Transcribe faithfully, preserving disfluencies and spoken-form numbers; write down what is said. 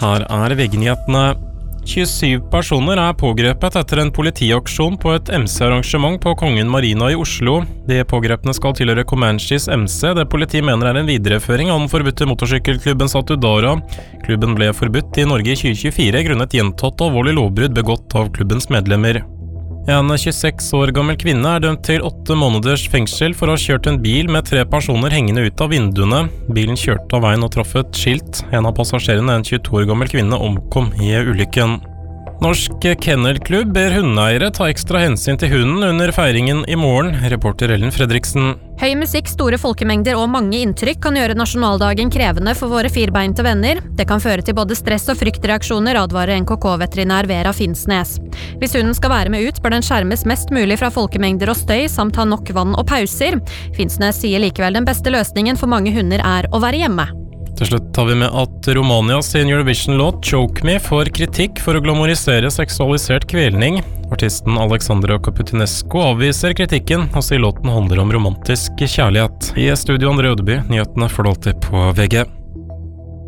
Her er V G-nyhetene. tjuesyv personer er pågrepet etter en politiaksjon på et M C-arrangement på Kongen Marina i Oslo. De pågrepne skal tilhøre Comanches M C, det politiet mener er en videreføring av den forbudte motorsykkelklubben Satudara. Klubben ble forbudt i Norge i tjue tjuefire grunnet gjentatt alvorlig lovbrudd begått av klubbens medlemmer. En tjueseks år gammel kvinne er dømt til åtte måneders fengsel for å ha kjørt en bil med tre personer hengende ut av vinduene. Bilen kjørte av veien og traff et skilt. En av passasjerene, en tjueto år gammel kvinne, omkom i ulykken. Norsk Kennelklubb ber hundeeiere ta ekstra hensyn til hunden under feiringen i morgen, reporter Ellen Fredriksen. Høy musikk, store folkemengder og mange inntrykk kan gjøre nasjonaldagen krevende for våre firbeinte venner. Det kan føre til både stress- og fryktreaksjoner, advarer N K K-veterinær Vera Finnsnes. Hvis hunden skal være med ut, bør den skjermes mest mulig fra folkemengder og støy, samt ha nok vann og pauser. Finnsnes sier likevel den beste løsningen for mange hunder er å være hjemme. Til slutt tar vi med at Romania sin Eurovision-låt Choke Me får kritikk for å glamorisere seksualisert kvelning. Artisten Alexandra Kaputinescu avviser kritikken og sier låten handler om romantisk kjærlighet. I studio André Ødeby, nyhetene får du alltid på V G.